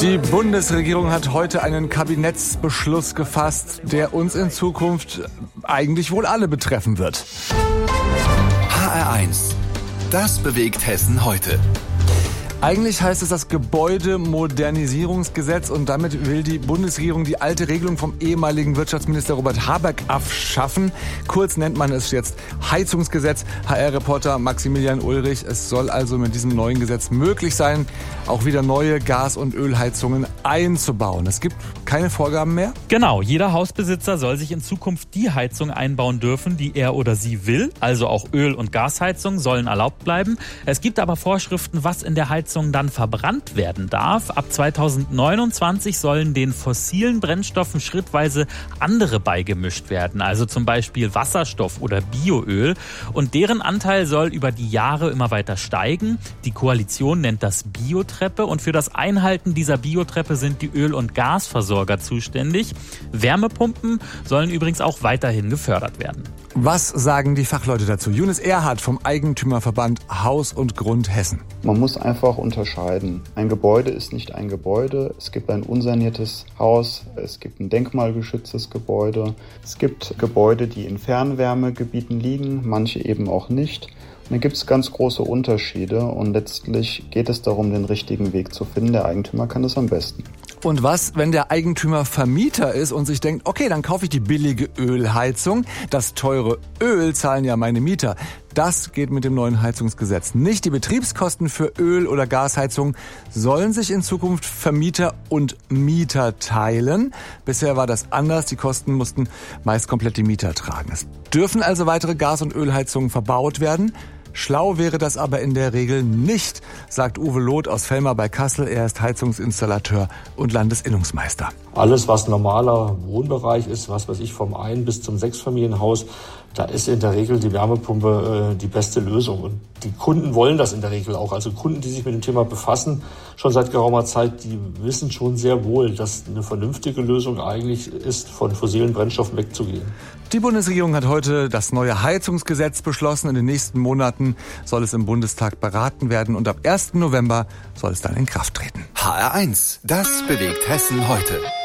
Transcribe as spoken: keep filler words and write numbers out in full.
Die Bundesregierung hat heute einen Kabinettsbeschluss gefasst, der uns in Zukunft eigentlich wohl alle betreffen wird. H R eins. Das bewegt Hessen heute. Eigentlich heißt es das Gebäudemodernisierungsgesetz und damit will die Bundesregierung die alte Regelung vom ehemaligen Wirtschaftsminister Robert Habeck abschaffen. Kurz nennt man es jetzt Heizungsgesetz. H R-Reporter Maximilian Ulrich. Es soll also mit diesem neuen Gesetz möglich sein, auch wieder neue Gas- und Ölheizungen einzubauen. Es gibt keine Vorgaben mehr? Genau, jeder Hausbesitzer soll sich in Zukunft die Heizung einbauen dürfen, die er oder sie will. Also auch Öl- und Gasheizungen sollen erlaubt bleiben. Es gibt aber Vorschriften, was in der Heizung dann verbrannt werden darf. Ab zweitausendneunundzwanzig sollen den fossilen Brennstoffen schrittweise andere beigemischt werden, also zum Beispiel Wasserstoff oder Bioöl. Und deren Anteil soll über die Jahre immer weiter steigen. Die Koalition nennt das Biotreppe und für das Einhalten dieser Biotreppe sind die Öl- und Gasversorger zuständig. Wärmepumpen sollen übrigens auch weiterhin gefördert werden. Was sagen die Fachleute dazu? Younes Erhardt vom Eigentümerverband Haus und Grund Hessen. Man muss einfach unterscheiden. Ein Gebäude ist nicht ein Gebäude. Es gibt ein unsaniertes Haus, es gibt ein denkmalgeschütztes Gebäude. Es gibt Gebäude, die in Fernwärmegebieten liegen, manche eben auch nicht. Und da gibt es ganz große Unterschiede und letztlich geht es darum, den richtigen Weg zu finden. Der Eigentümer kann das am besten. Und was, wenn der Eigentümer Vermieter ist und sich denkt, okay, dann kaufe ich die billige Ölheizung. Das teure Öl zahlen ja meine Mieter. Das geht mit dem neuen Heizungsgesetz nicht. Die Betriebskosten für Öl- oder Gasheizung sollen sich in Zukunft Vermieter und Mieter teilen. Bisher war das anders. Die Kosten mussten meist komplett die Mieter tragen. Es dürfen also weitere Gas- und Ölheizungen verbaut werden. Schlau wäre das aber in der Regel nicht, sagt Uwe Loth aus Vellmar bei Kassel. Er ist Heizungsinstallateur und Landesinnungsmeister. Alles, was normaler Wohnbereich ist, was weiß ich, vom Ein- bis zum Sechsfamilienhaus, da ist in der Regel die Wärmepumpe äh, die beste Lösung. Und die Kunden wollen das in der Regel auch. Also Kunden, die sich mit dem Thema befassen, schon seit geraumer Zeit, die wissen schon sehr wohl, dass eine vernünftige Lösung eigentlich ist, von fossilen Brennstoffen wegzugehen. Die Bundesregierung hat heute das neue Heizungsgesetz beschlossen. In den nächsten Monaten soll es im Bundestag beraten werden und ab ersten November soll es dann in Kraft treten. H R eins. Das bewegt Hessen heute.